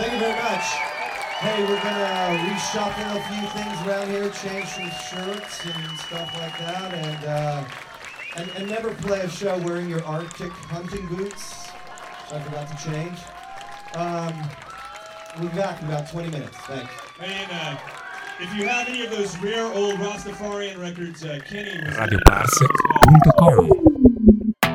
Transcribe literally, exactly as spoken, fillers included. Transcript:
Thank you very much. Hey, we're gonna reshuffle a few things around here, change some shirts and stuff like that, and uh, and, and never play a show wearing your Arctic hunting boots, which I forgot to change. Um, we'll be back in about twenty minutes. Thanks. And uh, if you have any of those rare old Rastafarian records, uh, Kenny was radio parsec punto com